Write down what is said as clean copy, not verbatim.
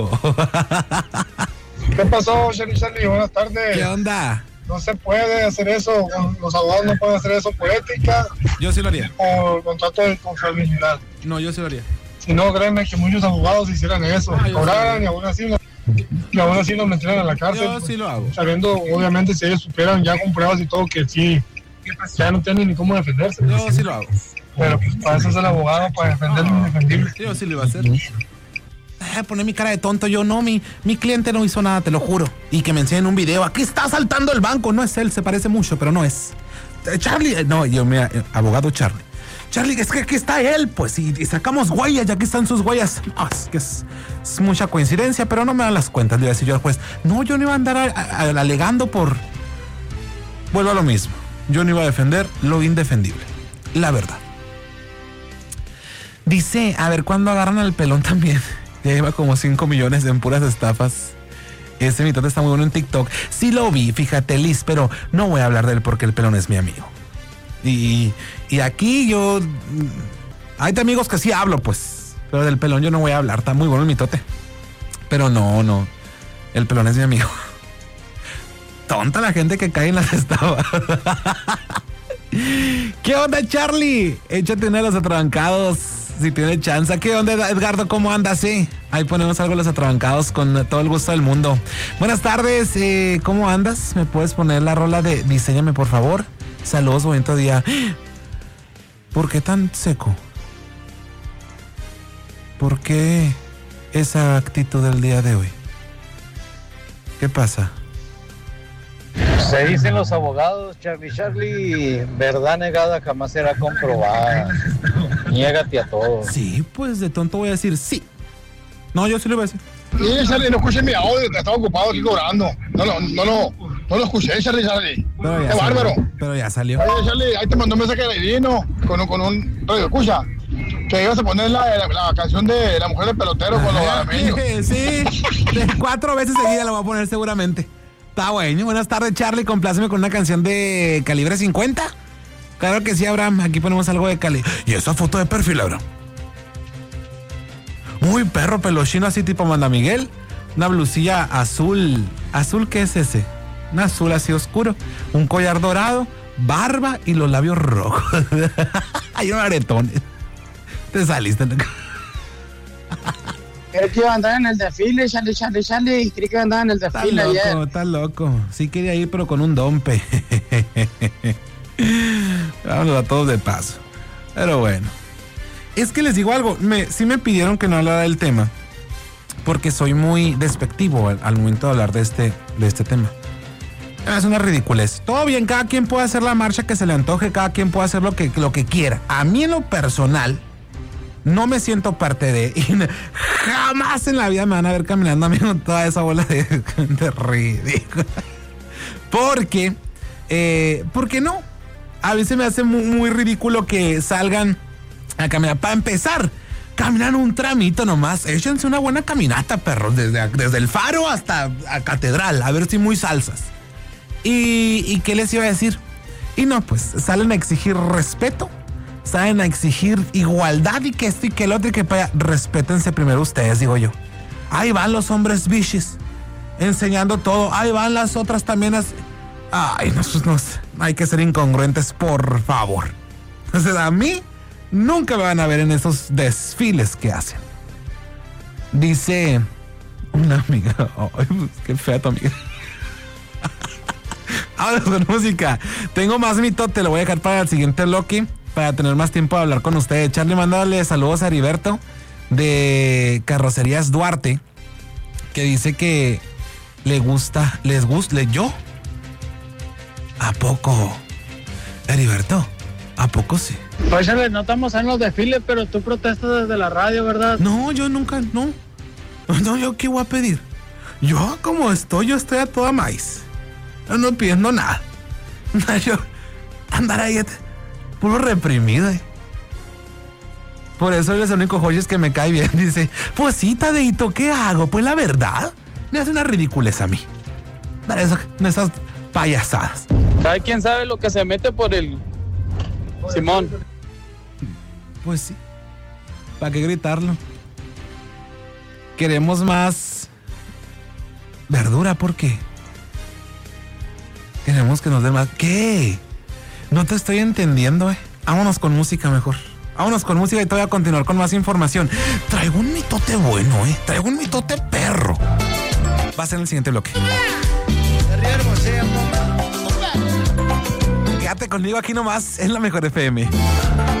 ¿Qué pasó, Charlie? Buenas tardes. ¿Qué onda? No se puede hacer eso, los abogados no pueden hacer eso por ética. Yo sí lo haría. Por contrato de confiabilidad. No, yo sí lo haría. Si no, créeme que muchos abogados hicieran eso, cobraran y aún así nos metieran a la cárcel. Yo sí lo hago. Sabiendo, obviamente, si ellos supieran ya con pruebas y todo que sí, ya no tienen ni cómo defenderse. Yo sí lo hago. Pero pues para eso es el abogado, para defender lo indefendible. Yo sí lo iba a hacer. Poner mi cara de tonto, yo no, mi cliente no hizo nada, te lo juro. Y que me enseñen un video, aquí está asaltando el banco, no es él, se parece mucho, pero no es. Charlie, no, abogado Charlie. Charlie, es que aquí está él, pues, y sacamos huellas, y aquí están sus huellas. No, es que es mucha coincidencia, pero no me dan las cuentas, le iba a decir yo al juez. No, yo no iba a andar alegando por... Vuelvo a lo mismo, yo no iba a defender lo indefendible, la verdad. Dice, a ver, ¿cuándo agarran al pelón también? Ya lleva como 5 millones en puras estafas. Ese mitote está muy bueno en TikTok. Sí lo vi, fíjate, Liz, pero no voy a hablar de él porque el pelón es mi amigo. Y aquí yo... Hay de amigos que sí hablo, pues. Pero del pelón yo no voy a hablar. Está muy bueno el mitote. Pero no. El pelón es mi amigo. Tonta la gente que cae en las estafas. ¿Qué onda, Charlie? Échate uno de los atrabancados. Si tiene chance. ¿Qué onda, Edgardo? ¿Cómo andas? Sí, ahí ponemos algo de los atrabancados con todo el gusto del mundo. Buenas tardes, ¿cómo andas? ¿Me puedes poner la rola de Diséñame, por favor? Saludos, bonito día. ¿Por qué tan seco? ¿Por qué esa actitud del día de hoy? ¿Qué pasa? Se dicen los abogados, Charlie, verdad negada jamás será comprobada. Niégate a todo. Sí, pues de tonto voy a decir sí. No, yo sí lo voy a decir. Sí, Charlie, no escuché mi audio, estaba ocupado aquí cobrando. No lo escuché, Charlie. Qué bárbaro. Pero ya salió. Oye, Charlie, ahí te mandó un mensaje de Divino con un radio escucha. Que ibas a poner la canción de La Mujer del Pelotero con los garameños. Sí, 4 veces seguidas la voy a poner seguramente. Está bueno. Buenas tardes, Charlie. Compláceme con una canción de calibre 50. Claro que sí, Abraham. Aquí ponemos algo de cali. Y esa foto de perfil, Abraham. Muy perro pelochino así tipo Manda Miguel. Una blusilla azul. ¿Azul qué es ese? Un azul así oscuro. Un collar dorado. Barba y los labios rojos. Hay un aretón. Te saliste. Creo que iba a andar en el desfile, Charlie. Creí que andaba en el desfile ayer. Está loco. Sí quería ir, pero con un dompe. Vámonos a todos de paso. Pero bueno. Es que les digo algo. Sí me pidieron que no hablara del tema. Porque soy muy despectivo al momento de hablar de este tema. Es una ridiculez. Todo bien, cada quien puede hacer la marcha que se le antoje. Cada quien puede hacer lo que quiera. A mí en lo personal... No me siento parte de... Y jamás en la vida me van a ver caminando a mí con toda esa bola de ridículo. Porque no. A veces me hace muy ridículo que salgan a caminar. Para empezar, caminan un tramito nomás. Échense una buena caminata, perros. Desde el Faro hasta a Catedral. A ver si muy salsas. ¿Y qué les iba a decir? Y no, pues salen a exigir respeto. Saben a exigir igualdad y que esto y que el otro y que para allá. Respétense primero ustedes, digo yo. Ahí van los hombres bichis enseñando todo. Ahí van las otras también. Ay, no, hay que ser incongruentes, por favor. Entonces a mí nunca me van a ver en esos desfiles que hacen. Dice una amiga. Ay, qué fea tu amiga. Ahora con música. Tengo más mito, te lo voy a dejar para el siguiente bloque. Para tener más tiempo de hablar con ustedes. Charlie, mándale saludos a Heriberto de Carrocerías Duarte, que dice que les gusta, ¿yo? ¿A poco? Heriberto, ¿a poco sí? Pues Charlie, no estamos en los desfiles, pero tú protestas desde la radio, ¿verdad? No, yo nunca, no. No, ¿yo qué voy a pedir? Yo como yo estoy a toda maíz. Yo no pidiendo nada. Yo andar ahí... Puro reprimido. Por eso él es el único Joyes que me cae bien. Dice, pues sí, Tadeito, ¿qué hago? Pues la verdad, me hace una ridiculez a mí. Esas payasadas. ¿Sabe quién sabe lo que se mete por el Simón? Pues sí. ¿Para qué gritarlo? queremos más verdura, ¿por qué? Queremos que nos den más. ¿Qué? No te estoy entendiendo, Vámonos con música mejor. Vámonos con música y te voy a continuar con más información. Traigo un mitote bueno, Traigo un mitote perro. Va a ser en el siguiente bloque. Quédate conmigo aquí nomás en la Mejor FM.